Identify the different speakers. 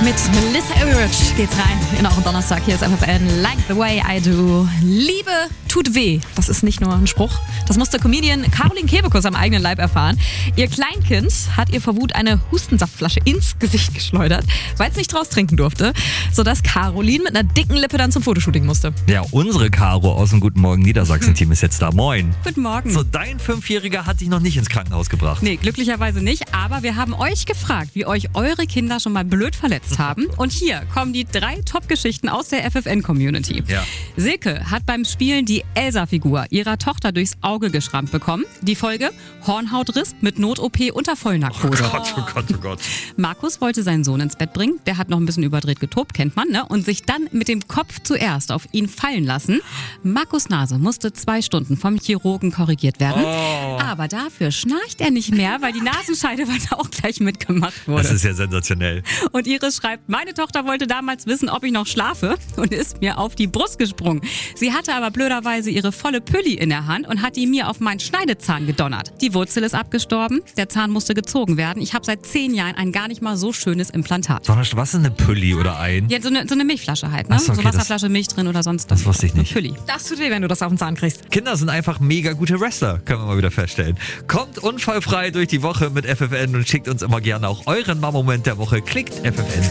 Speaker 1: Mit Melissa Etheridge geht's rein in euren Donnerstag. Hier ist FFN, Like the Way I Do. Liebe tut weh. Das ist nicht nur ein Spruch. Das musste Comedian Caroline Kebekus am eigenen Leib erfahren. Ihr Kleinkind hat ihr vor Wut eine Hustensaftflasche ins Gesicht geschleudert, weil es nicht draus trinken durfte, sodass Caroline mit einer dicken Lippe dann zum Fotoshooting musste.
Speaker 2: Ja, unsere Caro aus dem Guten Morgen Niedersachsen-Team ist jetzt da. Moin.
Speaker 3: Guten Morgen.
Speaker 2: So, dein 5-Jähriger hat dich noch nicht ins Krankenhaus gebracht.
Speaker 3: Nee, glücklicherweise nicht, aber wir haben euch gefragt, wie euch eure Kinder schon mal blöd verletzt haben. Und hier kommen die 3 Top-Geschichten aus der FFN-Community.
Speaker 2: Ja.
Speaker 3: Silke hat beim Spielen die Elsa-Figur ihrer Tochter durchs Auge geschrammt bekommen. Die Folge: Hornhautriss mit Not-OP unter Vollnarkose.
Speaker 2: Oh Gott, oh Gott, oh Gott.
Speaker 3: Markus wollte seinen Sohn ins Bett bringen. Der hat noch ein bisschen überdreht getobt, kennt man, ne? Und sich dann mit dem Kopf zuerst auf ihn fallen lassen. Markus' Nase musste 2 Stunden vom Chirurgen korrigiert werden.
Speaker 2: Oh.
Speaker 3: Aber dafür schnarcht er nicht mehr, weil die Nasenscheidewand auch gleich mitgemacht wurde.
Speaker 2: Das ist ja sensationell.
Speaker 3: Und Iris schreibt: Meine Tochter wollte damals wissen, ob ich noch schlafe und ist mir auf die Brust gesprungen. Sie hatte aber blöderweise ihre volle Pülli in der Hand und hat die mir auf meinen Schneidezahn gedonnert. Die Wurzel ist abgestorben, der Zahn musste gezogen werden. Ich habe seit 10 Jahren ein gar nicht mal so schönes Implantat.
Speaker 2: Donnerst, was ist eine Pülli oder ein?
Speaker 3: Ja, so eine Milchflasche halt, ne?
Speaker 2: Ach so, okay,
Speaker 3: so Wasserflasche, Milch drin oder sonst was.
Speaker 2: Das wusste ich nicht.
Speaker 3: Pülli.
Speaker 1: Das tut weh, wenn du das auf den Zahn kriegst.
Speaker 2: Kinder sind einfach mega gute Wrestler, können wir mal wieder feststellen. Kommt unfallfrei durch die Woche mit FFN und schickt uns immer gerne auch euren Mama-Moment der Woche. Klickt FFN.